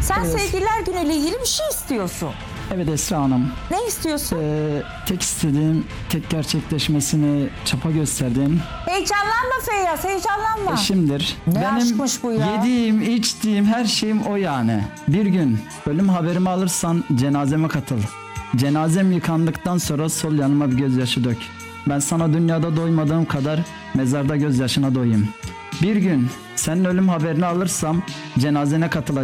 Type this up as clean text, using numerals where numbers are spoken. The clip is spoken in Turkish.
Sen Evet. sevgililer günüyle ilgili bir şey istiyorsun. Evet Esra Hanım. Ne istiyorsun? Tek istediğim, tek gerçekleşmesini çaba gösterdiğim Heyecanlanma Feyyaz, heyecanlanma. eşimdir. Ne aşkmış bu ya? Yediğim, içtiğim her şeyim o yani. Bir gün ölüm haberimi alırsan cenazeme katıl. Cenazem yıkandıktan sonra sol yanıma bir gözyaşı dök. Ben sana dünyada doymadığım kadar mezarda gözyaşına doyayım. Bir gün senin ölüm haberini alırsam cenazene katılacağım.